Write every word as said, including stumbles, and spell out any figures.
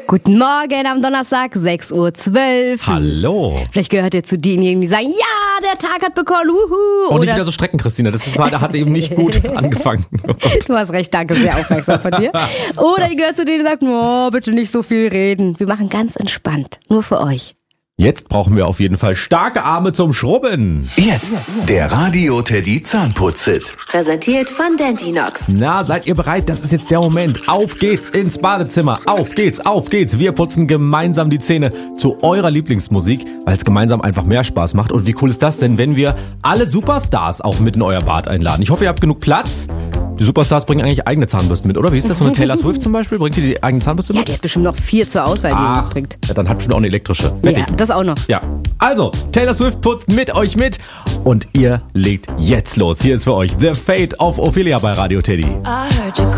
Guten Morgen am Donnerstag, sechs Uhr zwölf. Hallo. Vielleicht gehört ihr zu denjenigen, die sagen, ja, der Tag hat begonnen, wuhu. Und nicht Oder wieder so strecken, Christina. Das war, hat eben nicht gut angefangen. du hast recht, danke, sehr aufmerksam von dir. Oder ihr gehört zu denen, die sagen, oh, bitte nicht so viel reden. Wir machen ganz entspannt, nur für euch. Jetzt brauchen wir auf jeden Fall starke Arme zum Schrubben. Jetzt der Radio Teddy Zahnputz-Hit. Präsentiert von Dentinox. Na, seid ihr bereit? Das ist jetzt der Moment. Auf geht's ins Badezimmer. Auf geht's, auf geht's. Wir putzen gemeinsam die Zähne zu eurer Lieblingsmusik, weil es gemeinsam einfach mehr Spaß macht. Und wie cool ist das denn, wenn wir alle Superstars auch mit in euer Bad einladen? Ich hoffe, ihr habt genug Platz. Die Superstars bringen eigentlich eigene Zahnbürsten mit, oder? Wie ist das? So eine Taylor Swift zum Beispiel? Bringt die die eigene Zahnbürste Ja, mit? die hat bestimmt noch vier zur Auswahl, die ihr Ach, mitbringt. ja, dann hat bestimmt auch eine elektrische. Ja, Fertig. das auch noch. Ja, also, Taylor Swift putzt mit euch mit und ihr legt jetzt los. Hier ist für euch The Fate of Ophelia bei Radio Teddy. I heard you